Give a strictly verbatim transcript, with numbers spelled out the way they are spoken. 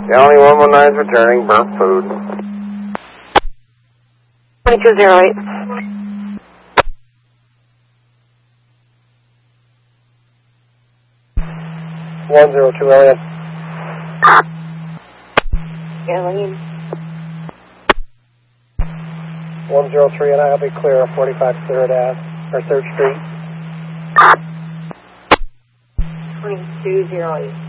County one one nine is returning, burnt food. twenty-two zero eight. one zero two Elliot. Eileen. one zero three and I'll be clear of forty-five third Ave, or third Street. twenty-two zero eight.